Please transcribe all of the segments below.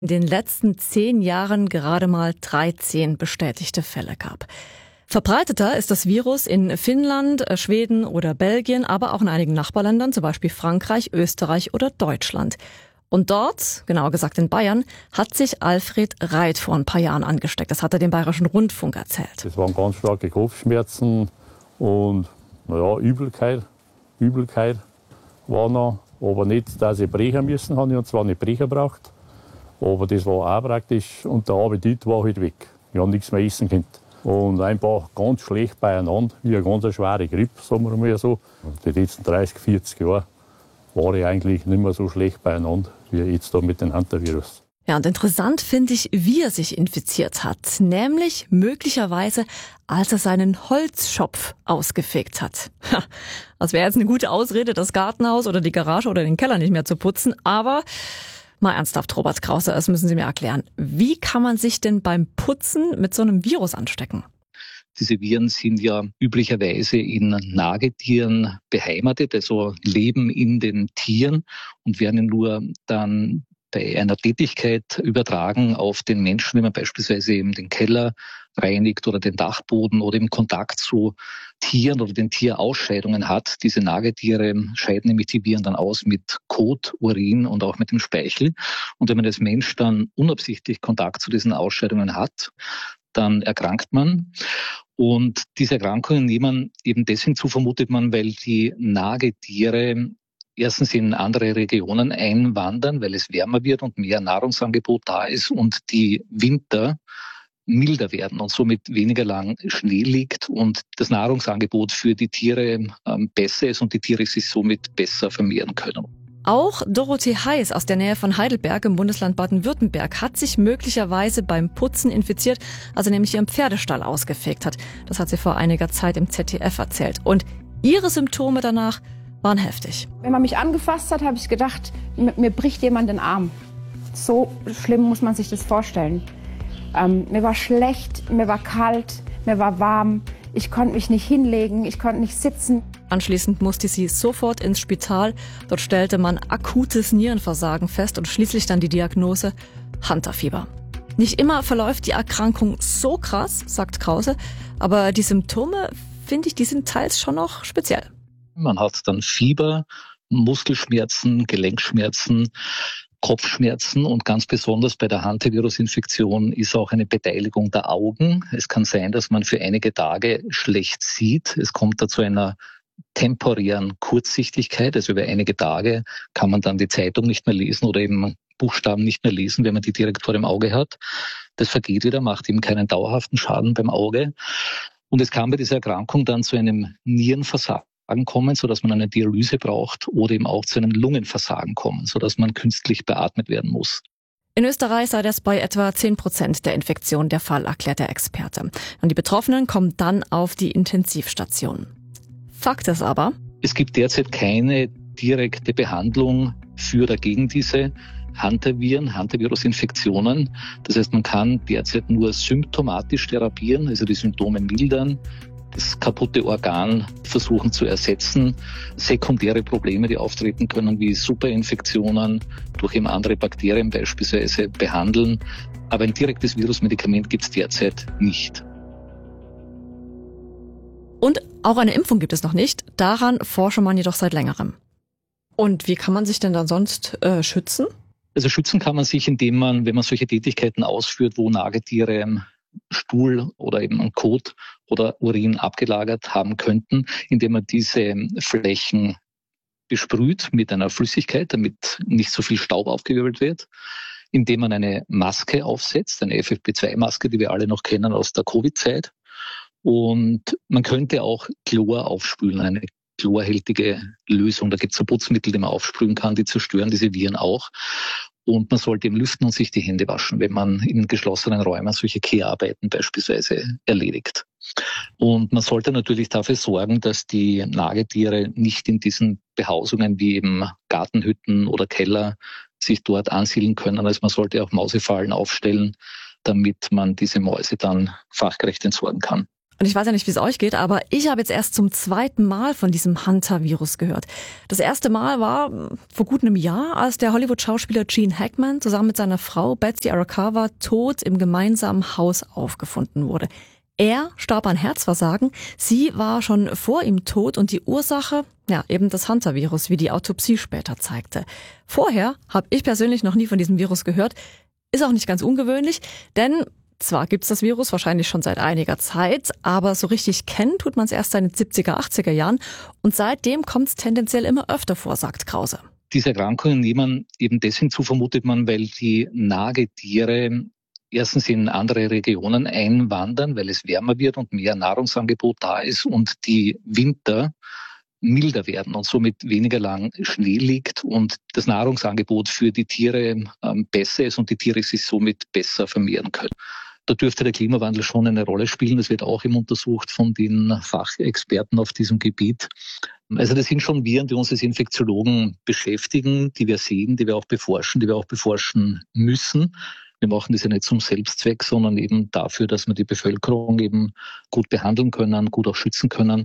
in den letzten 10 Jahren gerade mal 13 bestätigte Fälle gab. Verbreiteter ist das Virus in Finnland, Schweden oder Belgien, aber auch in einigen Nachbarländern, zum Beispiel Frankreich, Österreich oder Deutschland. Und dort, genauer gesagt in Bayern, hat sich Alfred Reit vor ein paar Jahren angesteckt. Das hat er dem Bayerischen Rundfunk erzählt. Es waren ganz starke Kopfschmerzen und Übelkeit war noch. Aber nicht, dass ich brechen müssen habe. Ich habe zwar nicht brechen gebraucht, aber das war auch praktisch. Und der Appetit war halt weg. Ich habe nichts mehr essen können. Und einfach ganz schlecht beieinander, wie eine ganz schwere Grippe, sagen wir mal so. Die letzten 30, 40 Jahre war ich eigentlich nicht mehr so schlecht beieinander, wie jetzt da mit dem Hantavirus. Ja, und interessant finde ich, wie er sich infiziert hat. Nämlich möglicherweise, als er seinen Holzschopf ausgefegt hat. Das wäre jetzt eine gute Ausrede, das Gartenhaus oder die Garage oder den Keller nicht mehr zu putzen. Aber mal ernsthaft, Robert Krause, das müssen Sie mir erklären. Wie kann man sich denn beim Putzen mit so einem Virus anstecken? Diese Viren sind ja üblicherweise in Nagetieren beheimatet, also leben in den Tieren und werden nur dann bei einer Tätigkeit übertragen auf den Menschen, wenn man beispielsweise eben den Keller reinigt oder den Dachboden oder im Kontakt zu Tieren oder den Tierausscheidungen hat. Diese Nagetiere scheiden nämlich die Viren dann aus mit Kot, Urin und auch mit dem Speichel. Und wenn man als Mensch dann unabsichtlich Kontakt zu diesen Ausscheidungen hat, dann erkrankt man. Und diese Erkrankungen nehmen eben deswegen zu, vermutet man, weil die Nagetiere erstens in andere Regionen einwandern, weil es wärmer wird und mehr Nahrungsangebot da ist und die Winter milder werden und somit weniger lang Schnee liegt und das Nahrungsangebot für die Tiere besser ist und die Tiere sich somit besser vermehren können. Auch Dorothee Heiß aus der Nähe von Heidelberg im Bundesland Baden-Württemberg hat sich möglicherweise beim Putzen infiziert, als er nämlich ihren Pferdestall ausgefegt hat. Das hat sie vor einiger Zeit im ZDF erzählt. Und ihre Symptome danach waren heftig. Wenn man mich angefasst hat, habe ich gedacht, mir bricht jemand den Arm. So schlimm muss man sich das vorstellen. Mir war schlecht, mir war kalt, mir war warm. Ich konnte mich nicht hinlegen, ich konnte nicht sitzen. Anschließend musste sie sofort ins Spital. Dort stellte man akutes Nierenversagen fest und schließlich dann die Diagnose Hunter-Fieber. Nicht immer verläuft die Erkrankung so krass, sagt Krause, aber die Symptome, finde ich, die sind teils schon noch speziell. Man hat dann Fieber, Muskelschmerzen, Gelenkschmerzen, Kopfschmerzen und ganz besonders bei der Hantavirus-Infektion ist auch eine Beteiligung der Augen. Es kann sein, dass man für einige Tage schlecht sieht. Es kommt da zu einer temporären Kurzsichtigkeit. Also über einige Tage kann man dann die Zeitung nicht mehr lesen oder eben Buchstaben nicht mehr lesen, wenn man die direkt vor dem Auge hat. Das vergeht wieder, macht eben keinen dauerhaften Schaden beim Auge. Und es kann bei dieser Erkrankung dann zu einem Nierenversagen kommen, sodass man eine Dialyse braucht oder eben auch zu einem Lungenversagen kommen, sodass man künstlich beatmet werden muss. In Österreich sei das bei etwa 10% der Infektion der Fall, erklärt der Experte. Und die Betroffenen kommen dann auf die Intensivstation. Fakt ist aber, es gibt derzeit keine direkte Behandlung für oder gegen diese Hantaviren, Hantavirus-Infektionen. Das heißt, man kann derzeit nur symptomatisch therapieren, also die Symptome mildern, das kaputte Organ versuchen zu ersetzen, sekundäre Probleme, die auftreten können, wie Superinfektionen, durch eben andere Bakterien beispielsweise behandeln. Aber ein direktes Virusmedikament gibt es derzeit nicht. Und auch eine Impfung gibt es noch nicht. Daran forsche man jedoch seit längerem. Und wie kann man sich denn dann sonst schützen? Also schützen kann man sich, indem man, wenn man solche Tätigkeiten ausführt, wo Nagetiere Stuhl oder eben ein Kot oder Urin abgelagert haben könnten, indem man diese Flächen besprüht mit einer Flüssigkeit, damit nicht so viel Staub aufgewirbelt wird, indem man eine Maske aufsetzt, eine FFP2-Maske, die wir alle noch kennen aus der Covid-Zeit. Und man könnte auch Chlor aufspülen, eine chlorhältige Lösung. Da gibt es so Putzmittel, die man aufsprühen kann, die zerstören diese Viren auch. Und man sollte eben lüften und sich die Hände waschen, wenn man in geschlossenen Räumen solche Kehrarbeiten beispielsweise erledigt. Und man sollte natürlich dafür sorgen, dass die Nagetiere nicht in diesen Behausungen wie eben Gartenhütten oder Keller sich dort ansiedeln können. Also man sollte auch Mausefallen aufstellen, damit man diese Mäuse dann fachgerecht entsorgen kann. Und ich weiß ja nicht, wie es euch geht, aber ich habe jetzt erst zum 2. Mal von diesem Hunter-Virus gehört. Das erste Mal war vor gut einem Jahr, als der Hollywood-Schauspieler Gene Hackman zusammen mit seiner Frau Betsy Arakawa tot im gemeinsamen Haus aufgefunden wurde. Er starb an Herzversagen, sie war schon vor ihm tot und die Ursache, ja, eben das Hunter-Virus, wie die Autopsie später zeigte. Vorher habe ich persönlich noch nie von diesem Virus gehört, ist auch nicht ganz ungewöhnlich, denn zwar gibt's das Virus wahrscheinlich schon seit einiger Zeit, aber so richtig kennen tut man es erst seit den 70er, 80er Jahren und seitdem kommt es tendenziell immer öfter vor, sagt Krause. Diese Erkrankungen nehmen eben deswegen zu, vermutet man, weil die Nagetiere erstens in andere Regionen einwandern, weil es wärmer wird und mehr Nahrungsangebot da ist und die Winter milder werden und somit weniger lang Schnee liegt und das Nahrungsangebot für die Tiere besser ist und die Tiere sich somit besser vermehren können. Da dürfte der Klimawandel schon eine Rolle spielen. Das wird auch eben untersucht von den Fachexperten auf diesem Gebiet. Also das sind schon Viren, die uns als Infektiologen beschäftigen, die wir sehen, die wir auch beforschen müssen. Wir machen das ja nicht zum Selbstzweck, sondern eben dafür, dass wir die Bevölkerung eben gut behandeln können, gut auch schützen können.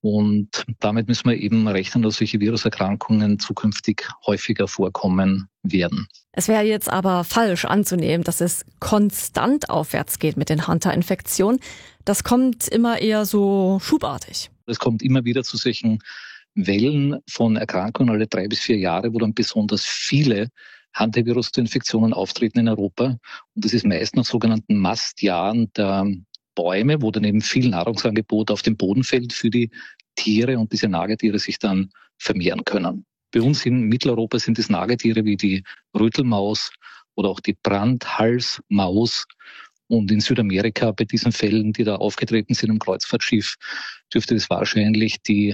Und damit müssen wir eben rechnen, dass solche Viruserkrankungen zukünftig häufiger vorkommen werden. Es wäre jetzt aber falsch anzunehmen, dass es konstant aufwärts geht mit den Hunter-Infektionen. Das kommt immer eher so schubartig. Es kommt immer wieder zu solchen Wellen von Erkrankungen alle 3 bis 4 Jahre, wo dann besonders viele Hunter-Virus-Infektionen auftreten in Europa. Und das ist meist nach sogenannten Mastjahren der Bäume, wo dann eben viel Nahrungsangebot auf den Boden fällt für die Tiere und diese Nagetiere sich dann vermehren können. Bei uns in Mitteleuropa sind es Nagetiere wie die Rötelmaus oder auch die Brandhalsmaus. Und in Südamerika bei diesen Fällen, die da aufgetreten sind im Kreuzfahrtschiff, dürfte es wahrscheinlich die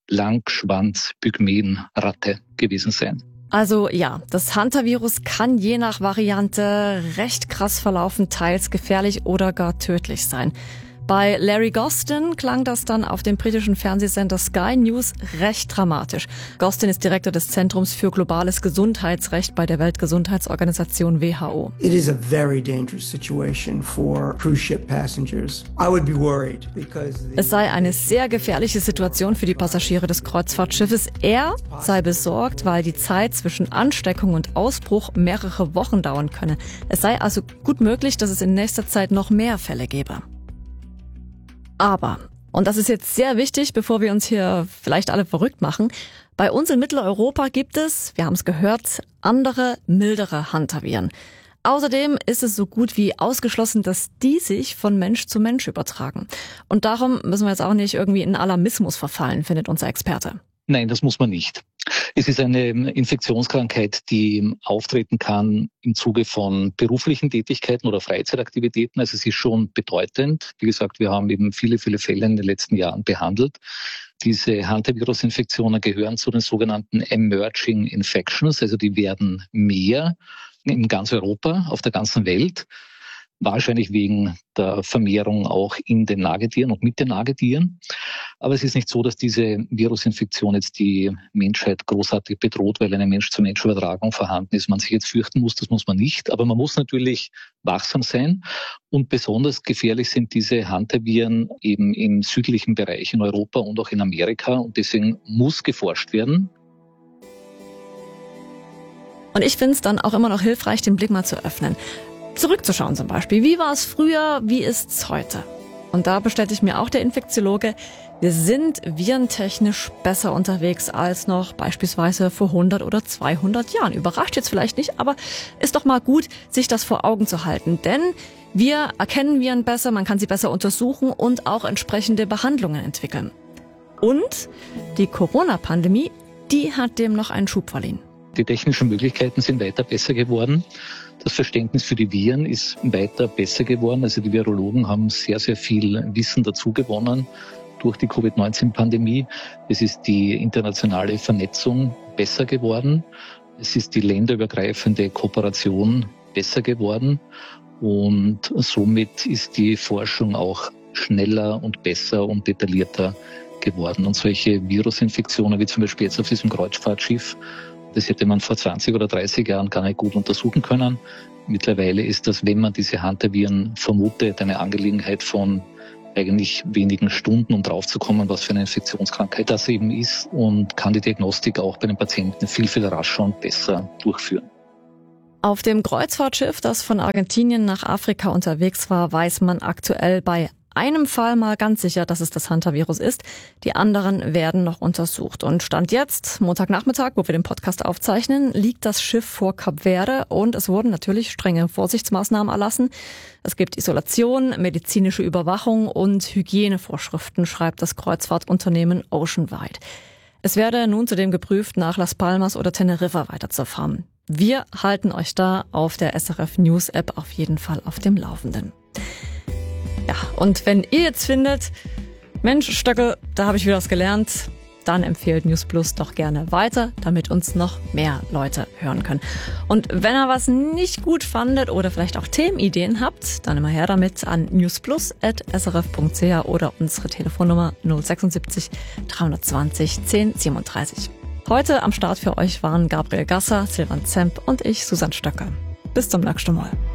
Langschwanz-Pygmäenratte gewesen sein. Also ja, das Hunter-Virus kann je nach Variante recht krass verlaufen, teils gefährlich oder gar tödlich sein. Bei Larry Gostin klang das dann auf dem britischen Fernsehsender Sky News recht dramatisch. Gostin ist Direktor des Zentrums für globales Gesundheitsrecht bei der Weltgesundheitsorganisation WHO. It is a very dangerous situation for cruise ship passengers. I would be worried because es sei eine sehr gefährliche Situation für die Passagiere des Kreuzfahrtschiffes. Er sei besorgt, weil die Zeit zwischen Ansteckung und Ausbruch mehrere Wochen dauern könne. Es sei also gut möglich, dass es in nächster Zeit noch mehr Fälle gebe. Aber, und das ist jetzt sehr wichtig, bevor wir uns hier vielleicht alle verrückt machen, bei uns in Mitteleuropa gibt es, wir haben es gehört, andere, mildere Hunter-Viren. Außerdem ist es so gut wie ausgeschlossen, dass die sich von Mensch zu Mensch übertragen. Und darum müssen wir jetzt auch nicht irgendwie in Alarmismus verfallen, findet unser Experte. Nein, das muss man nicht. Es ist eine Infektionskrankheit, die auftreten kann im Zuge von beruflichen Tätigkeiten oder Freizeitaktivitäten. Also es ist schon bedeutend. Wie gesagt, wir haben eben viele Fälle in den letzten Jahren behandelt. Diese Hunter-Virus-Infektionen gehören zu den sogenannten Emerging Infections. Also die werden mehr in ganz Europa, auf der ganzen Welt. Wahrscheinlich wegen der Vermehrung auch in den Nagetieren und mit den Nagetieren. Aber es ist nicht so, dass diese Virusinfektion jetzt die Menschheit großartig bedroht, weil eine Mensch-zu-Mensch-Übertragung vorhanden ist. Man sich jetzt fürchten muss, das muss man nicht. Aber man muss natürlich wachsam sein. Und besonders gefährlich sind diese Hunter-Viren eben im südlichen Bereich in Europa und auch in Amerika. Und deswegen muss geforscht werden. Und ich finde es dann auch immer noch hilfreich, den Blick mal zu öffnen. Zurückzuschauen zum Beispiel. Wie war es früher, wie ist es heute? Und da bestätigt mir auch der Infektiologe, wir sind virentechnisch besser unterwegs als noch beispielsweise vor 100 oder 200 Jahren. Überrascht jetzt vielleicht nicht, aber ist doch mal gut, sich das vor Augen zu halten. Denn wir erkennen Viren besser, man kann sie besser untersuchen und auch entsprechende Behandlungen entwickeln. Und die Corona-Pandemie, die hat dem noch einen Schub verliehen. Die technischen Möglichkeiten sind weiter besser geworden. Das Verständnis für die Viren ist weiter besser geworden. Also die Virologen haben sehr viel Wissen dazu gewonnen durch die Covid-19-Pandemie. Es ist die internationale Vernetzung besser geworden. Es ist die länderübergreifende Kooperation besser geworden. Und somit ist die Forschung auch schneller und besser und detaillierter geworden. Und solche Virusinfektionen wie zum Beispiel jetzt auf diesem Kreuzfahrtschiff, das hätte man vor 20 oder 30 Jahren gar nicht gut untersuchen können. Mittlerweile ist das, wenn man diese Hunter-Viren vermutet, eine Angelegenheit von eigentlich wenigen Stunden, um draufzukommen, was für eine Infektionskrankheit das eben ist, und kann die Diagnostik auch bei den Patienten viel, viel rascher und besser durchführen. Auf dem Kreuzfahrtschiff, das von Argentinien nach Afrika unterwegs war, weiß man aktuell bei einem Fall mal ganz sicher, dass es das Hantavirus ist. Die anderen werden noch untersucht. Und Stand jetzt, Montagnachmittag, wo wir den Podcast aufzeichnen, liegt das Schiff vor Kap Verde und es wurden natürlich strenge Vorsichtsmaßnahmen erlassen. Es gibt Isolation, medizinische Überwachung und Hygienevorschriften, schreibt das Kreuzfahrtunternehmen Oceanwide. Es werde nun zudem geprüft, nach Las Palmas oder Teneriffa weiterzufahren. Wir halten euch da auf der SRF News App auf jeden Fall auf dem Laufenden. Ja, und wenn ihr jetzt findet, Mensch, Stöckel, da habe ich wieder was gelernt, dann empfehlt News Plus doch gerne weiter, damit uns noch mehr Leute hören können. Und wenn ihr was nicht gut fandet oder vielleicht auch Themenideen habt, dann immer her damit an newsplus@srf.ch oder unsere Telefonnummer 076 320 1037. Heute am Start für euch waren Gabriel Gasser, Silvan Zemp und ich, Susanne Stöckel. Bis zum nächsten Mal.